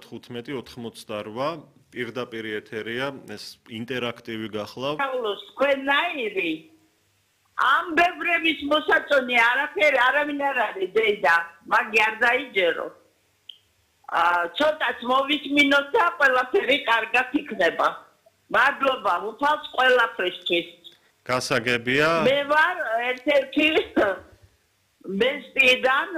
991588 პირდაპირ ეთერია, ეს ინტერაქტივი გახლავ. პავლოს ყველაირი ამბებრების მოსაწონი არაფერი არავინ არ არის დედა, მაგი არ დაიჯერო. ცოტაც მოვისმინოთ და ყველაფერი კარგად იქნება. მადლობა უფალს ყველაფრისთვის. გასაგებია. მე ვარ ერთ-ერთი მესტიდან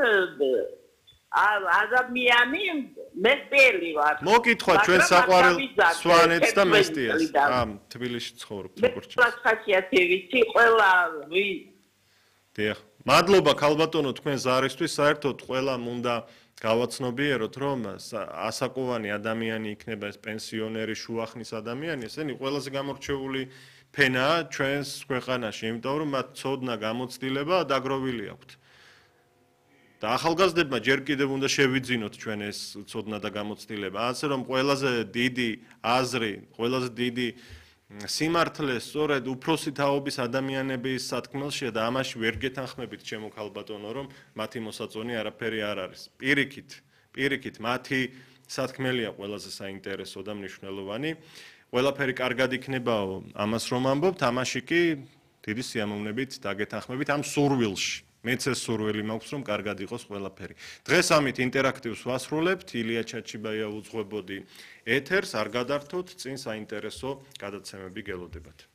ადამიანი მესტიელი ვარ. მოგითხვა ჩვენ საყვარელ სვანეთს და მესტიას. თბილისში ცხოვრობთ როგორც ჩანს. ეს ხასიათი ვიცი ყველა დიახ. მადლობა ქალბატონო თქვენ ზარისთვის, საერთოდ ყველამ უნდა გავაცნობიეროთ, რომ ასაკოვანი ადამიანი იქნება ეს პენსიონერი, შუახნის ადამიანი, ესენი ყველაზე გამორჩეული ფენაა ჩვენს ქვეყანაში, იმიტომ რომ მათ ცოდნა, გამოცდილება დაგროვილი აქვთ. და ახალგაზრდებმა ჯერ კიდევ უნდა შევიძინოთ ჩვენ ეს ცოდნა და გამოცდილება. ასე რომ ყველაზე დიდი აზრი, ყველაზე დიდი სიმართლე სწორედ უფროსი თაობის ადამიანების სათქმელშია და ამაში ვერ გეთანხმებით ჩემო ქალბატონო, რომ მათი მოსაწონი არაფერი არ არის. პირიქით, მათი სათქმელია ყველაზე საინტერესო და მნიშვნელოვანი. ყველაფერი კარგად იქნებაო, ამას რომ ამბობთ, ამაში კი დიდი სიამოვნებით დაგეთანხმებით ამ სურვილში. მეც ეს სურვილი მაქვს, რომ კარგად იყოს ყველაფერი. დღეს ამით ინტერაქტივს ვასრულებთ, ილია ჩაჩიბაია უძღვებოდი ეთერს, არ გადართოთ, წინ საინტერესო გადაცემები გელოდებათ.